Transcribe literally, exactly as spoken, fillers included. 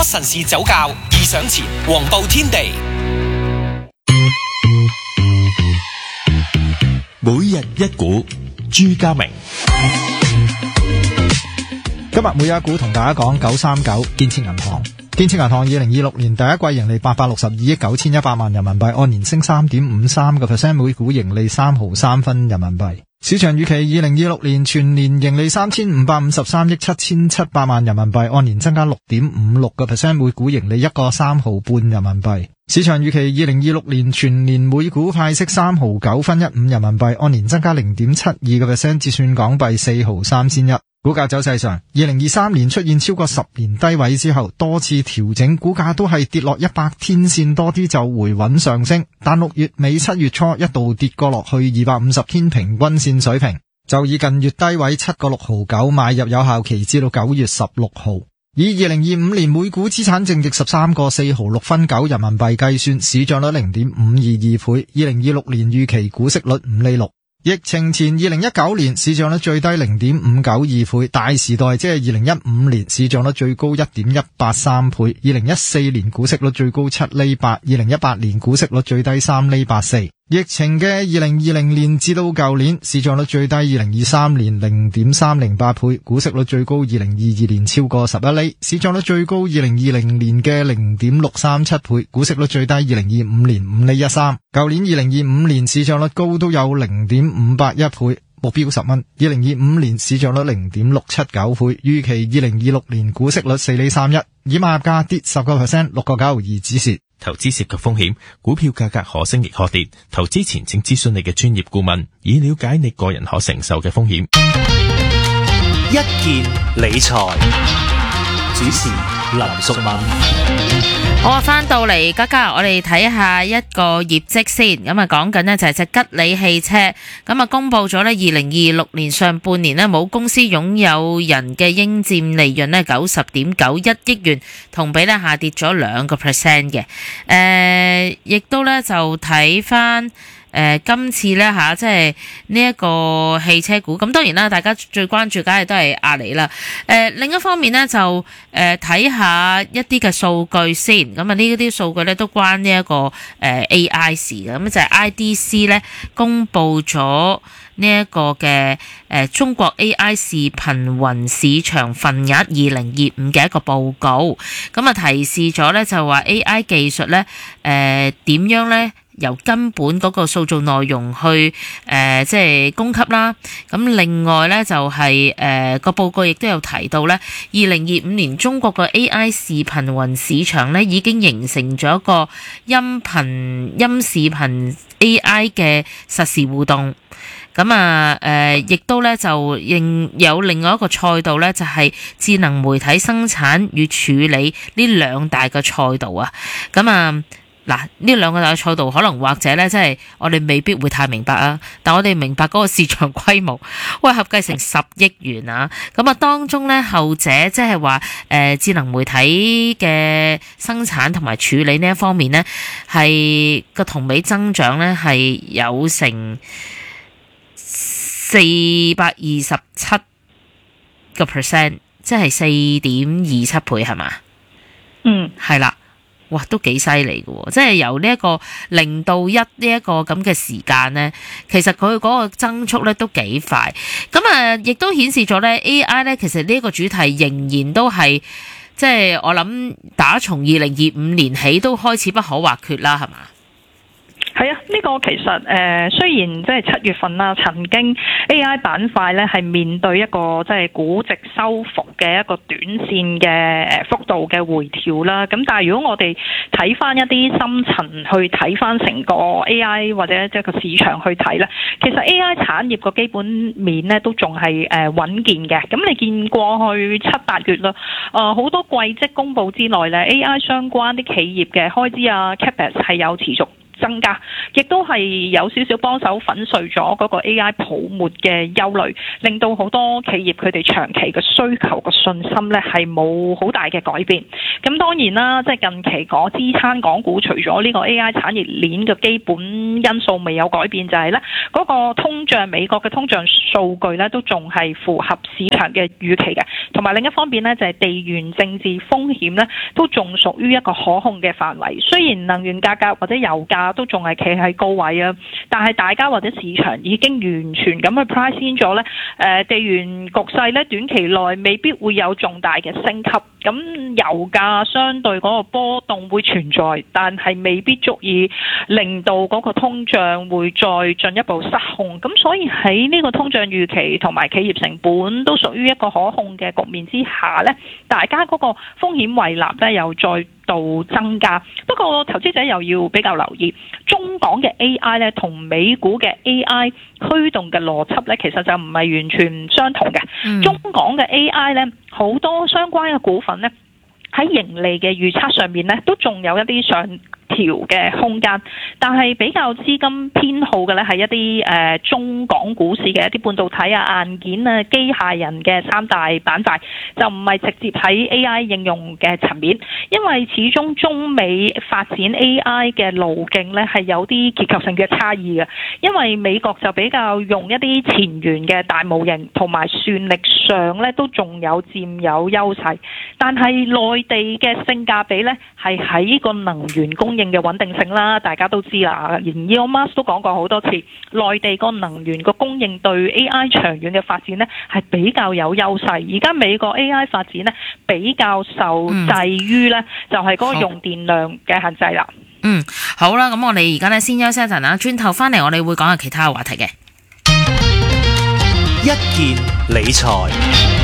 神事走教異想前，黃道天地。 每日一股，朱家明。 今日每日一股同大家講九三九建設銀行。建設銀行二零二六年第一季盈利八百六十二億九千一百萬人民幣，按年升三點五三個 percent， 每股盈利三毫三分人民幣。市場預期二零二六年全年盈利三千五百五十三億七千七百萬人民幣，按年增加六點五六個 percent， 每股盈利一個三毫半人民幣。市場預期二零二六年全年每股派息三毫九分一五人民幣，按年增加零點七二個 percent， 折算港幣四毫三仙一。股價走勢上，二零二三年出現超過十年低位之後，多次調整，股價都係跌落一百天線多啲就回穩上升，但六月尾七月初一度跌過落去二百五十天平均線水平，就以近月低位七個六毫九買入有效期至到九月十六號。以二零二五年每股資產淨值十三個四毫六分九人民幣計算，市賬率零點五二二倍，二零二六年預期股息率五厘六。疫情前二零一九年市賬率最低零點五九二倍，大時代即係二零一五年市賬率最高一點一八三倍，二零一四年股息率最高七厘八，二零一八年股息率最低三厘八四。疫情嘅二零二零年至到舊年市賬率最低二零二三年零點三零八倍，股息率最高二零二二年超過十一厘，市賬率最高二零二零年嘅零點六三七倍，股息率最低二零二五年五厘一三。舊年二零二五年市賬率高都有零點五八一倍，目標十蚊。二零二五年市賬率零點六七九倍，預期二零二六年股息率四厘三一。以買入價跌十個 percent， 六個九毫二止蝕。 投資涉及風險，股票價格可升亦可跌。投資前請諮詢你嘅專業顧問，以了解你個人可承受嘅風險。 一件理財主持林淑敏。 好啊，翻到嚟家家，我哋睇下一個業績先。咁啊，講緊呢就係隻吉利汽車，咁啊公布咗呢二零二六年上半年呢母公司擁有人嘅應佔利潤呢九十點九一億元，同比呢下跌咗兩個 percent 嘅。誒，亦都呢就睇翻。誒、呃，今次咧吓，即係呢一個汽車股，咁當然啦，大家最關注梗係都係阿里啦。誒、呃，另一方面咧就誒睇下一啲嘅數據先，咁啊呢啲數據咧都關呢、這、一個誒、呃、A I 事嘅，咁就係 I D C 咧公布咗呢一個嘅誒、呃、中國 A I 視頻雲市場份額二零二五嘅一個報告，咁啊提示咗咧就話 A I 技術咧誒點樣咧？由根本嗰個塑造內容去誒、呃，即係供給啦。咁另外咧就係誒個報告亦都有提到咧，二零二五年中國嘅 A I 視頻雲市場咧已經形成咗一個音頻音視頻 A I 嘅實時互動。咁啊誒，亦都咧就應有另外一個賽道咧，就係智能媒體生產與處理呢兩大嘅賽道啊。咁啊〜嗱，呢兩個大嘅賽道可能或者咧，即係我哋未必會太明白啊。但我哋明白嗰個市場規模，喂，合計成十億元啊。咁啊，當中咧後者即係話誒智能媒體嘅生產同埋處理呢一方面咧，係個同比增長咧係有成四百二十七個 percent， 即係四點二七倍係嘛？嗯，係啦。哇，都幾犀利嘅，即係由呢一個零到一呢一個咁嘅時間呢，其實佢嗰個增速咧都幾快，咁啊，亦都顯示咗咧 A I 咧，其實呢一個主題仍然都係，即係我諗打從二零二五年起都開始不可或缺啦，係嘛？ 係啊，呢、這個其實誒、呃、雖然即係七月份啦，曾經 A I 板塊咧係面對一個即係估值收復嘅一個短線嘅誒幅度嘅回調啦。咁但係如果我哋睇翻一啲深層去睇翻成個 A I 或者即係個市場去睇咧，其實 A I 產業個基本面咧都仲係誒穩健嘅。咁你見過去七八月啦，誒、呃、好多季績公佈之內咧 ，A I 相關啲企業嘅開支啊 ，Capex 係有持續增加，亦都係有少少幫手粉碎咗嗰個 A I 泡沫嘅憂慮，令到好多企業佢哋長期嘅需求嘅信心咧係冇好大嘅改變。咁當然啦，即係近期嗰支撐港股，除咗呢個 A I 產業鏈嘅基本因素未有改變，就係咧嗰個通脹，美國嘅通脹數據咧都仲係符合市場嘅預期嘅，同埋另一方面咧就係地緣政治風險咧都仲屬於一個可控嘅範圍。雖然能源價格或者油價都仲係企喺高位啊，但係大家或者市場已經完全咁去 price in 咗咧，誒地緣局勢咧短期內未必會有重大嘅升級。咁油價相對嗰個波動會存在，但係未必足以令到嗰個通脹會再進一步失控。咁所以喺呢個通脹預期同埋企業成本都屬於一個可控嘅局面之下呢，大家嗰個風險胃納呢又再度增加。不過投資者又要比較留意，中港嘅 A I 呢同美股嘅 A I 驅動嘅邏輯呢，其實就唔係完全相同嘅。嗯、中港嘅 A I 呢，好多相關嘅股份呢，喺盈利嘅預測上面呢，都仲有一啲上調嘅空間，但係比較資金偏好嘅呢係一啲誒、呃、中港股市嘅一啲半導體啊、硬件啊、機械人嘅三大板塊，就唔係直接喺 A I 應用嘅層面，因為始終中美發展 A I 嘅路徑呢係有啲結構性嘅差異嘅，因為美國就比較用一啲前沿嘅大模型，同埋算力上呢都仲有佔有優勢，但係內地嘅性價比呢係喺個能源供應嘅穩定性啦，大家都知啦。而 Elon Musk 都講過好多次，內地個能源個供應對 A I 長遠嘅發展呢係比較有優勢。而家美國 A I 發展呢比較受制於呢，就係嗰個用電量嘅限制啦。 嗯，好啦，咁我哋而家呢先休息一陣啦，轉頭翻嚟我哋會講下其他嘅話題嘅。 一件理財。